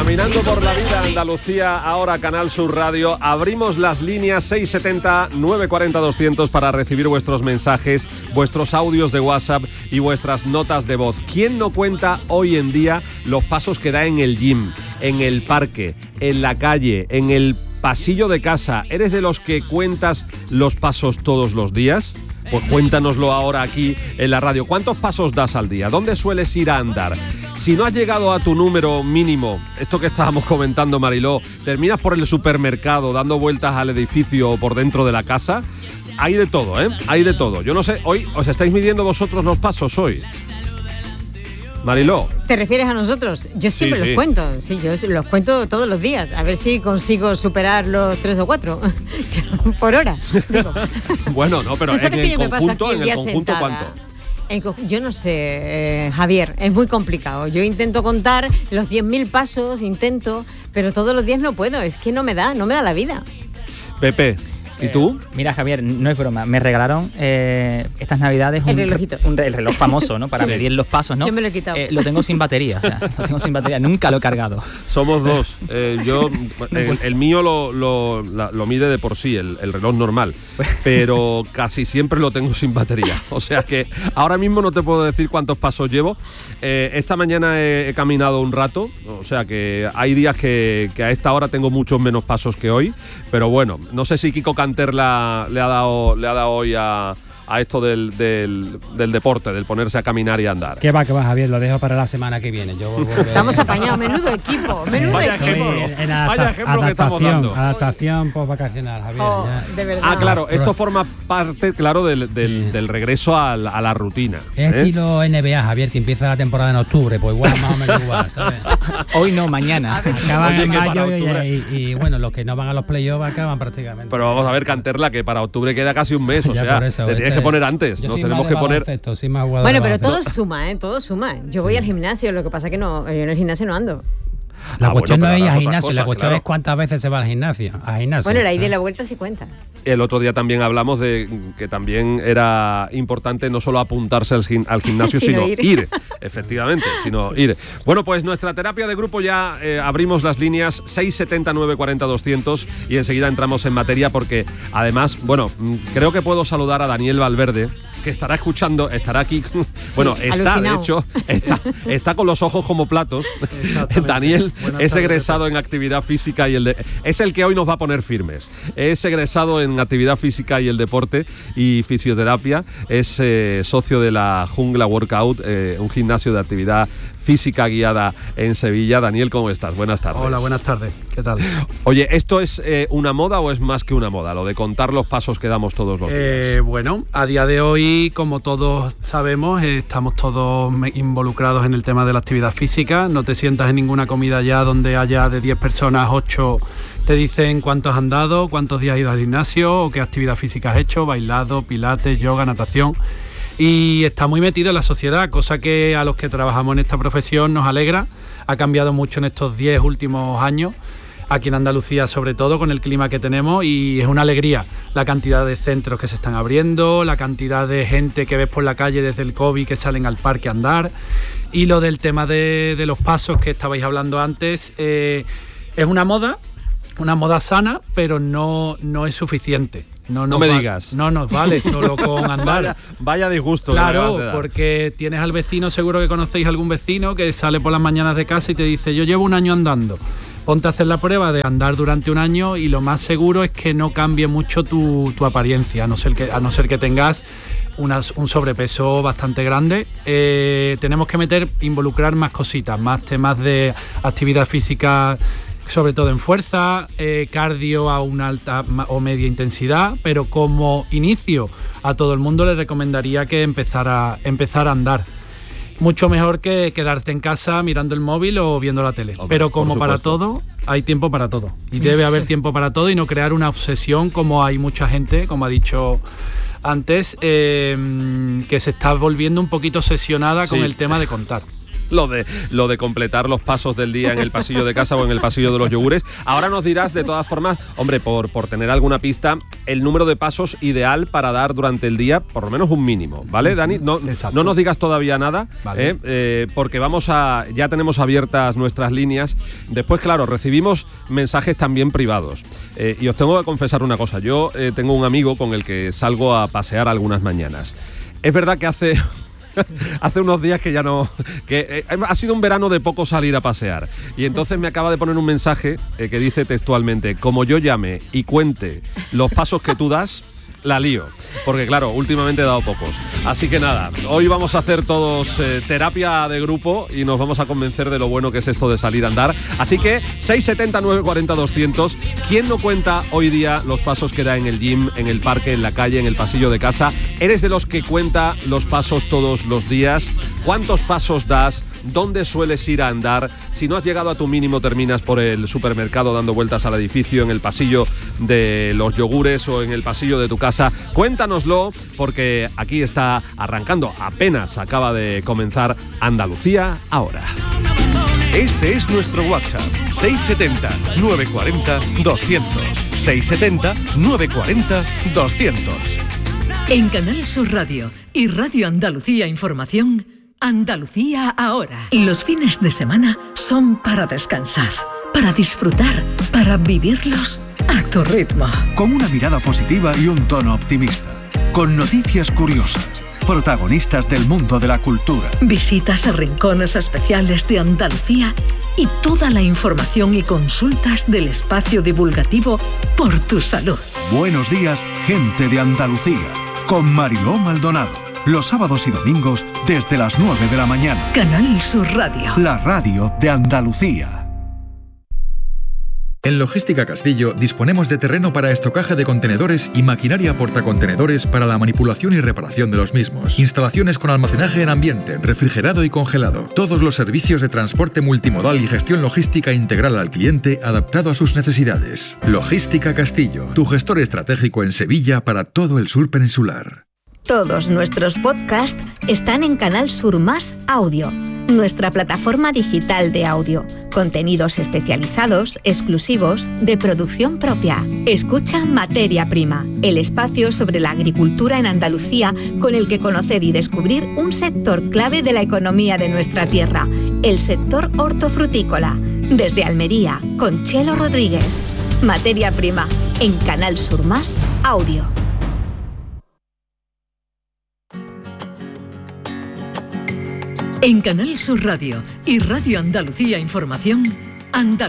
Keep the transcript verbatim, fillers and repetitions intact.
Caminando por la vida, Andalucía, ahora Canal Sur Radio. Abrimos las líneas seis setenta, nueve cuarenta, doscientos para recibir vuestros mensajes, vuestros audios de WhatsApp y vuestras notas de voz. ¿Quién no cuenta hoy en día los pasos que da en el gym, en el parque, en la calle, en el pasillo de casa? ¿Eres de los que cuentas los pasos todos los días? Pues cuéntanoslo ahora aquí en la radio. ¿Cuántos pasos das al día? ¿Dónde sueles ir a andar? Si no has llegado a tu número mínimo, esto que estábamos comentando, Mariló, terminas por el supermercado dando vueltas al edificio o por dentro de la casa. Hay de todo, ¿eh? Hay de todo. Yo no sé, hoy os estáis midiendo vosotros los pasos hoy. Mariló. ¿Te refieres a nosotros? Yo siempre Sí, sí. los cuento, sí, yo los cuento todos los días, a ver si consigo superar los tres o cuatro por hora. Digo. Bueno, no, pero ¿Tú en sabes que el yo me paso conjunto, aquí en el día el conjunto, sentada? ¿cuánto? En co- yo no sé, eh, Javier, es muy complicado. Yo intento contar los diez mil pasos, intento, pero todos los días no puedo, es que no me da, no me da la vida. Pepe, ¿y tú? Eh, mira, Javier, no es broma. Me regalaron eh, estas navidades El un, relojito. un re- el reloj famoso, ¿no? Para Sí. medir los pasos, ¿no? Yo me lo he quitado. Eh, lo tengo sin batería, o sea, lo tengo sin batería. Nunca lo he cargado. Somos dos. Eh, yo, el, el mío lo, lo, la- lo mide de por sí, el, el reloj normal, pero casi siempre lo tengo sin batería. O sea que ahora mismo no te puedo decir cuántos pasos llevo. Eh, esta mañana he, he caminado un rato, o sea que hay días que, que a esta hora tengo muchos menos pasos que hoy, pero bueno, no sé si Kiko Canterla le ha dado, le ha dado hoy a, a esto del, del, del deporte, del ponerse a caminar y a andar. Que va, que va, Javier, lo dejo para la semana que viene. Yo volveré- Estamos apañados, menudo equipo, menudo Vaya equipo. ejemplo. Estoy en Vaya adapta- ejemplo que estamos adaptación, dando. adaptación post-vacacional, Javier. Oh, ya. de verdad. Ah, claro, esto forma parte, claro, del, del, Sí. del regreso a la, a la rutina. Es ¿eh? estilo N B A, Javier, que empieza la temporada en octubre, pues igual, más o menos igual, ¿sabes? Hoy no, mañana. Acaban Oye, en que para mayo y, octubre- y- y, bueno, los que no van a los playoffs acaban prácticamente. Pero vamos a ver, Canterla, que para octubre queda casi un mes, o Ya sea, por eso, te tienes este- que poner antes. yo Nos soy tenemos más que de poner. baloncesto, soy más jugador Bueno, de pero todo baloncesto. suma, ¿eh? Todo suma. Yo voy al gimnasio, lo que pasa que no, yo en el gimnasio no ando. La Ah, cuestión bueno, no pero es ir harás al otras gimnasio, la cosas, cuestión claro. es cuántas veces se va al gimnasio. Al gimnasio Bueno, la ida y ¿sabes? la vuelta sí cuenta. El otro día también hablamos de que también era importante no solo apuntarse al, gim- al gimnasio, Sino sino ir. ir. Efectivamente, sino ir. Bueno, pues nuestra terapia de grupo ya eh, abrimos las líneas seis setenta, nueve cuarenta, doscientos y enseguida entramos en materia porque además, bueno, mm, creo que puedo saludar a Daniel Valverde, que estará escuchando, estará aquí. Bueno, está, alucinado. de hecho, está, está con los ojos como platos. Daniel Buenas es tardes, egresado en actividad física y el de, es el que hoy nos va a poner firmes. Es egresado en actividad física y el deporte y fisioterapia. Es eh, socio de la Jungla Workout, eh, un gimnasio de actividad física guiada en Sevilla. Daniel, ¿cómo estás? Buenas tardes. Hola, buenas tardes. ¿Qué tal? Oye, ¿esto es eh, una moda o es más que una moda? Lo de contar los pasos que damos todos los días. Eh, bueno, a día de hoy, como todos sabemos, eh, estamos todos me- involucrados en el tema de la actividad física. No te sientas en ninguna comida ya donde haya de diez personas, ocho te dicen cuántos has andado, cuántos días has ido al gimnasio o qué actividad física has hecho, bailado, pilates, yoga, natación. Y está muy metido en la sociedad, cosa que a los que trabajamos en esta profesión nos alegra. Ha cambiado mucho en estos diez últimos años, aquí en Andalucía sobre todo, con el clima que tenemos, y es una alegría la cantidad de centros que se están abriendo, la cantidad de gente que ves por la calle desde el COVID que salen al parque a andar, y lo del tema de, de los pasos que estabais hablando antes, eh, es una moda, una moda sana, pero no, no es suficiente. No, No nos me va- digas. No nos vale solo con andar. Vaya, vaya disgusto. que me acabas de Claro, dar. porque tienes al vecino, seguro que conocéis algún vecino que sale por las mañanas de casa y te dice, yo llevo un año andando. Ponte a hacer la prueba de andar durante un año y lo más seguro es que no cambie mucho tu, tu apariencia, a no ser que, a no ser que tengas unas- un sobrepeso bastante grande. Eh, tenemos que meter, involucrar más cositas, más temas de actividad física, sobre todo en fuerza, eh, cardio a una alta ma- o media intensidad, pero como inicio a todo el mundo le recomendaría que empezara, empezara a andar. Mucho mejor que quedarte en casa mirando el móvil o viendo la tele. Hombre, pero por como para supuesto. todo, hay tiempo para todo. Y debe haber tiempo para todo y no crear una obsesión como hay mucha gente, como ha dicho antes, eh, que se está volviendo un poquito obsesionada Sí. con el tema de contar. lo de lo de completar los pasos del día en el pasillo de casa o en el pasillo de los yogures. Ahora nos dirás, de todas formas, hombre, por, por tener alguna pista, el número de pasos ideal para dar durante el día, por lo menos un mínimo, ¿vale, Dani? No, no nos digas todavía nada, vale. eh, eh, porque vamos a ya tenemos abiertas nuestras líneas. Después, claro, recibimos mensajes también privados. Eh, y os tengo que confesar una cosa. Yo eh, tengo un amigo con el que salgo a pasear algunas mañanas. Es verdad que hace... Hace unos días que ya no... que eh, ha sido un verano de poco salir a pasear. Y entonces me acaba de poner un mensaje eh, que dice textualmente: como yo llame y cuente los pasos que tú das, la lío. Porque claro, últimamente he dado pocos. Así que nada, hoy vamos a hacer todos eh, terapia de grupo y nos vamos a convencer de lo bueno que es esto de salir a andar. Así que seis setenta, nueve cuarenta, doscientos. ¿Quién no cuenta hoy día los pasos que da en el gym, en el parque, en la calle, en el pasillo de casa? ¿Eres de los que cuenta los pasos todos los días? ¿Cuántos pasos das? ¿Dónde sueles ir a andar? Si no has llegado a tu mínimo, terminas por el supermercado dando vueltas al edificio, en el pasillo de los yogures o en el pasillo de tu casa. Cuéntanoslo, porque aquí está arrancando, apenas acaba de comenzar Andalucía ahora. Este es nuestro WhatsApp, seis setenta, nueve cuarenta, doscientos. seis setenta, nueve cuarenta, doscientos. En Canal Sur Radio y Radio Andalucía Información, Andalucía ahora. Los fines de semana son para descansar, para disfrutar, para vivirlos a tu ritmo. Con una mirada positiva y un tono optimista. Con noticias curiosas. Protagonistas del mundo de la cultura. Visitas a rincones especiales de Andalucía y toda la información y consultas del espacio divulgativo Por tu Salud. Buenos días, gente de Andalucía. Con Mariló Maldonado. Los sábados y domingos desde las nueve de la mañana. Canal Sur Radio. La radio de Andalucía. En Logística Castillo disponemos de terreno para estocaje de contenedores y maquinaria portacontenedores para la manipulación y reparación de los mismos. Instalaciones con almacenaje en ambiente, refrigerado y congelado. Todos los servicios de transporte multimodal y gestión logística integral al cliente adaptado a sus necesidades. Logística Castillo, tu gestor estratégico en Sevilla para todo el sur peninsular. Todos nuestros podcasts están en Canal Sur Más Audio, nuestra plataforma digital de audio. Contenidos especializados, exclusivos, de producción propia. Escucha Materia Prima, el espacio sobre la agricultura en Andalucía con el que conocer y descubrir un sector clave de la economía de nuestra tierra, el sector hortofrutícola. Desde Almería, con Chelo Rodríguez. Materia Prima, en Canal Sur Más Audio. En Canal Sur Radio y Radio Andalucía Información, Andalucía.